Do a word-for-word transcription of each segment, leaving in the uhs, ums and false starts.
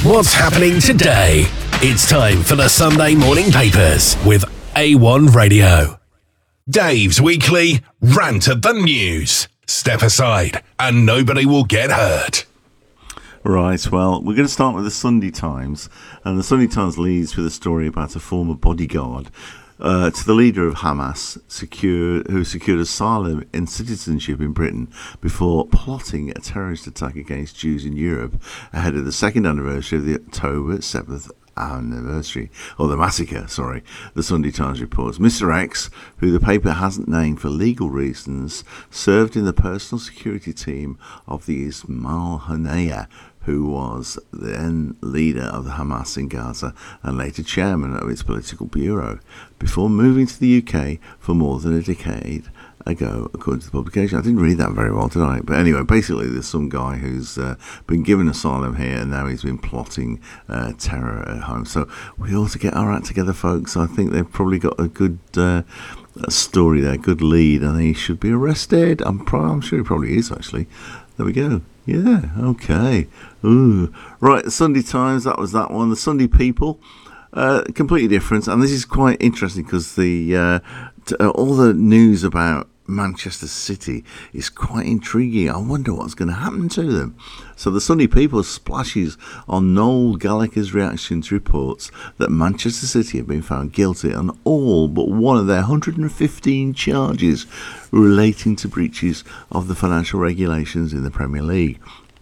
What's happening today? It's time for the Sunday Morning Papers with A one Radio. Dave's weekly rant of the news. Step aside and nobody will get hurt. Right, well, we're going to start with the Sunday Times. And the Sunday Times leads with a story about a former bodyguard Uh, to the leader of Hamas, secure, who secured asylum and citizenship in Britain before plotting a terrorist attack against Jews in Europe ahead of the second anniversary of the October seventh anniversary, or the massacre, sorry, the Sunday Times reports. Mister X, who the paper hasn't named for legal reasons, served in the personal security team of the Ismail Haniyeh, who was then leader of the Hamas in Gaza and later chairman of its political bureau, before moving to the U K for more than a decade ago, according to the publication. I didn't read that very well tonight, but anyway, basically there's some guy who's uh, been given asylum here and now he's been plotting uh, terror at home. So we ought to get our act together, folks. I think they've probably got a good uh, story there, good lead, and he should be arrested. I'm, pro- I'm sure he probably is, actually. There we go. Yeah, okay. Ooh. Right, the Sunday Times, that was that one. The Sunday People, uh, completely different. And this is quite interesting because the uh, t- uh, all the news about Manchester City is quite intriguing. I wonder what's going to happen to them. So the Sunday People splashes on Noel Gallagher's reaction to reports that Manchester City have been found guilty on all but one of their one hundred fifteen charges relating to breaches of the financial regulations in the Premier League.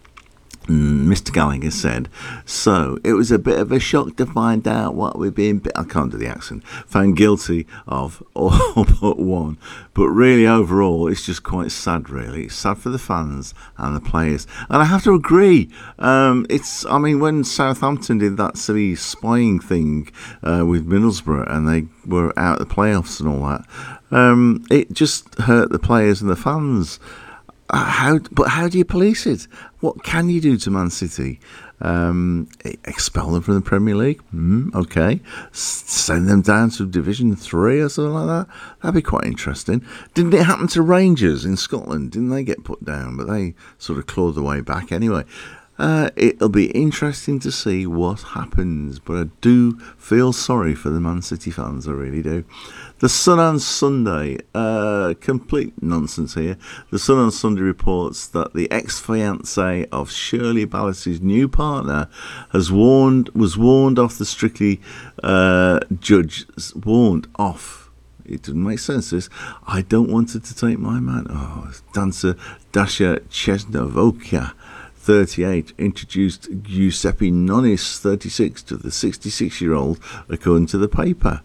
Mister Gallagher said, so it was a bit of a shock to find out what we've been, I can't do the accent, found guilty of all but one. But really, overall, it's just quite sad, really. It's sad for the fans and the players. And I have to agree. Um, it's, I mean, when Southampton did that silly spying thing uh, with Middlesbrough and they were out of the playoffs and all that, um, it just hurt the players and the fans. Uh, how, but how do you police it? What can you do to Man City? Um, expel them from the Premier League? Mm, okay. S- send them down to Division three or something like that? That'd be quite interesting. Didn't it happen to Rangers in Scotland? Didn't they get put down? But they sort of clawed their way back anyway. Uh, it'll be interesting to see what happens, but I do feel sorry for the Man City fans, I really do. The Sun on Sunday, uh, complete nonsense here. The Sun on Sunday reports that the ex-fiancée of Shirley Ballas's new partner has warned, was warned off the Strictly uh, judge, warned off. It doesn't make sense, this. I don't want her to take my man. Oh, dancer Dasha Chesnovokia, thirty-eight, introduced Giuseppe Nonis, thirty-six, to the sixty-six-year-old, according to the paper.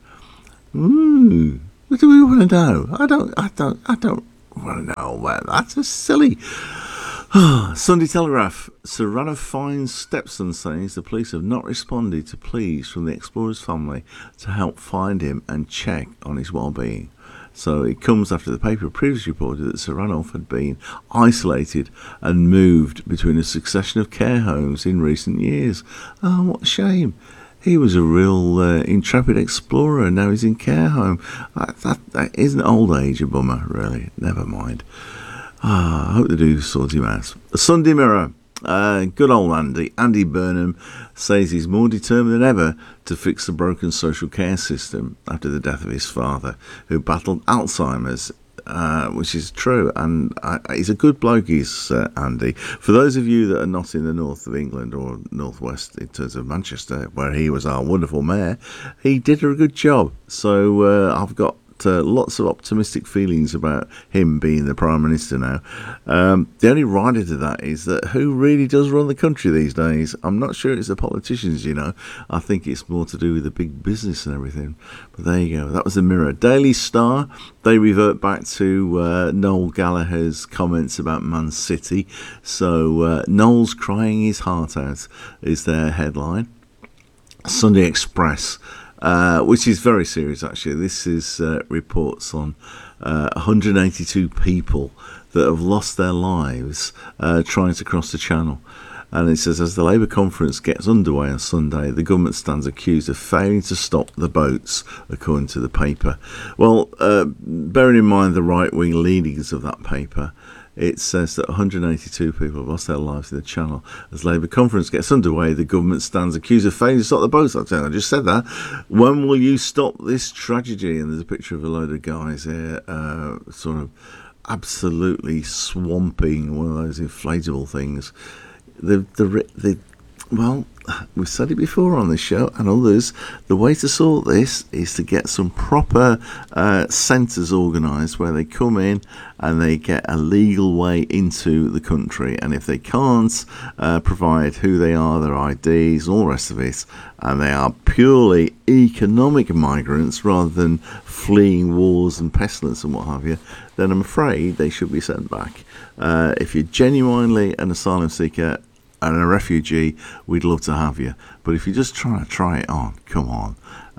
Ooh, what do we want to know? I don't, I don't, I don't want to know about that. That's silly. Sunday Telegraph. Serrano finds stepson says the police have not responded to pleas from the explorer's family to help find him and check on his well-being. So it comes after the paper previously reported that Serrano had been isolated and moved between a succession of care homes in recent years. Oh, what a shame. He was a real uh, intrepid explorer, and now he's in care home. Uh, that, that isn't old age a bummer, really. Never mind. Ah, I hope they do sort him out. The Sunday Mirror. Uh, good old Andy. Andy Burnham says he's more determined than ever to fix the broken social care system after the death of his father, who battled Alzheimer's. Uh, which is true, and uh, he's a good bloke, he's uh, Andy. For those of you that are not in the north of England or northwest in terms of Manchester, where he was our wonderful mayor, he did a good job. So uh, I've got uh, lots of optimistic feelings about him being the Prime Minister now. Um, the only rider to that is that who really does run the country these days? I'm not sure it's the politicians, you know. I think it's more to do with the big business and everything. But there you go. That was the Mirror. Daily Star, they revert back to uh, Noel Gallagher's comments about Man City. So uh, Noel's crying his heart out is their headline. Sunday Express, uh, which is very serious actually. This is uh, reports on uh, one hundred eighty-two people that have lost their lives uh, trying to cross the Channel. And it says, as the Labour conference gets underway on Sunday, the government stands accused of failing to stop the boats, according to the paper. Well, uh, bearing in mind the right-wing leanings of that paper, it says that one hundred eighty-two people have lost their lives in the Channel. As Labour conference gets underway, the government stands accused of failing to stop the boats. I just said that. When will you stop this tragedy? And there's a picture of a load of guys here, uh, sort of absolutely swamping one of those inflatable things. The the the well, we've said it before on this show and others. The way to sort this is to get some proper uh, centres organised where they come in and they get a legal way into the country. And if they can't uh, provide who they are, their I Ds, all the rest of it, and they are purely economic migrants rather than fleeing wars and pestilence and what have you, then I'm afraid they should be sent back. Uh, if you're genuinely an asylum seeker and a refugee, we'd love to have you. But if you're just trying to try it on, come on.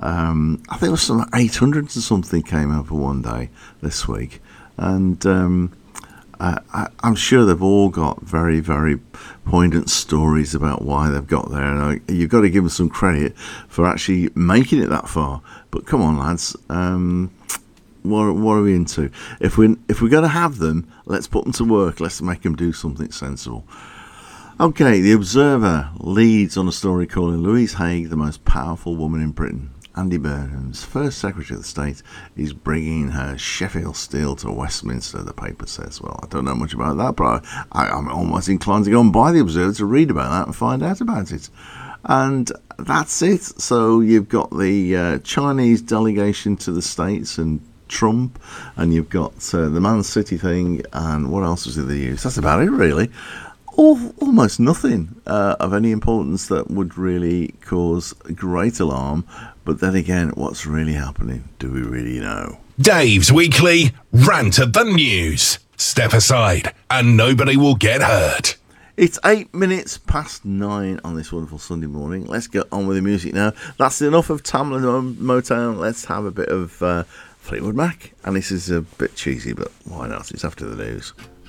Um, I think it was some eight hundred and something came over one day this week. And um, I, I, I'm sure they've all got very, very poignant stories about why they've got there. And I, you've got to give them some credit for actually making it that far. But come on, lads. Um, what, what are we into? If, we, if we're going to have them, let's put them to work. Let's make them do something sensible. Okay, The Observer leads on a story calling Louise Haigh the most powerful woman in Britain. Andy Burnham's first Secretary of State is bringing her Sheffield steel to Westminster, the paper says. Well, I don't know much about that, but I, I'm almost inclined to go and buy The Observer to read about that and find out about it. And that's it. So you've got the uh, Chinese delegation to the States and Trump, and you've got uh, the Man City thing, and what else was it they used? That's about it, really. All, almost nothing uh, of any importance that would really cause great alarm. But then again, what's really happening? Do we really know? Dave's weekly rant of the news. Step aside and nobody will get hurt. It's eight minutes past nine on this wonderful Sunday morning. Let's get on with the music now. That's enough of Tamla Motown. Let's have a bit of uh, Fleetwood Mac. And this is a bit cheesy, but why not? It's after the news.